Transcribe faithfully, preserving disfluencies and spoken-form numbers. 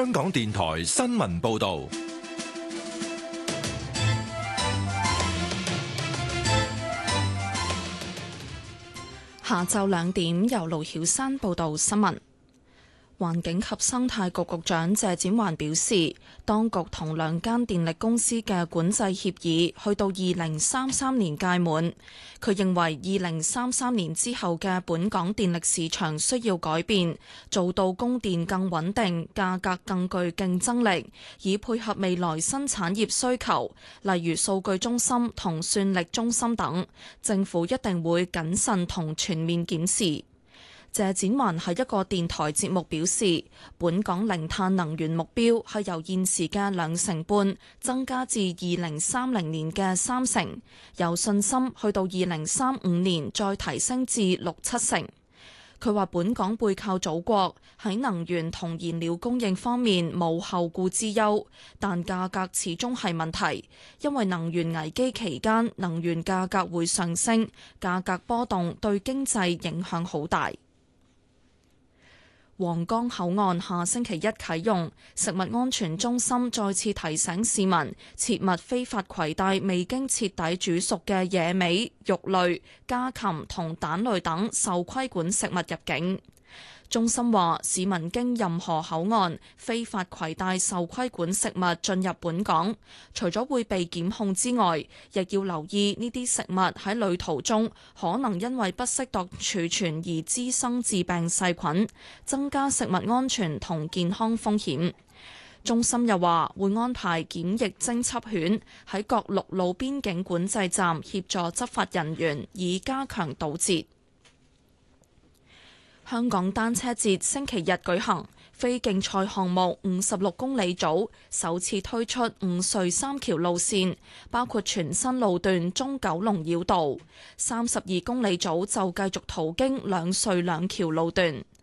香港電台新聞報道。 下晝兩點，由盧曉珊報道新聞。環境及生態局局長謝展寰表示，當局同兩間電力公司嘅管制協議去到二零三三年屆滿。佢認為二零三三年之後嘅本港電力市場需要改變，做到供電更穩定、價格更具競爭力，以配合未來新產業需求，例如數據中心同算力中心等。政府一定會謹慎同全面檢視。謝展寰喺一個電台節目表示，本港零碳能源目標係由現時嘅兩成半增加至二零三零年嘅三成，有信心去到二零三五年再提升至六七成。佢話本港背靠祖國，喺能源同燃料供應方面冇後顧之憂，但價格始終係問題，因為能源危機期間能源價格會上升，價格波動對經濟影響好大。皇崗口岸下星期一啟用，食物安全中心再次提醒市民切勿非法攜帶未經徹底煮熟嘅野味、肉類、家禽同蛋類等受規管食物入境。中心話，市民經任何口岸非法攜帶受規管食物進入本港，除咗會被檢控之外，亦要留意呢啲食物喺旅途中可能因為不適當儲存而滋生致病細菌，增加食物安全同健康風險。中心又話會安排檢疫偵緝犬喺各陸路邊境管制站協助執法人員，以加強堵截。香港單車節星期日舉行，非競賽項目五十六公里組首次推出五隧三橋路線，包括全新路段中九龍繞道；三十二公里組就繼續途經兩隧兩橋路段。